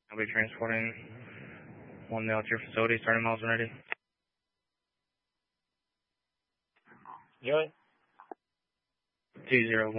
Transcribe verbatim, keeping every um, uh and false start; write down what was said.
I'll be transporting one male to your facility, starting miles when ready. Joey? two zero one.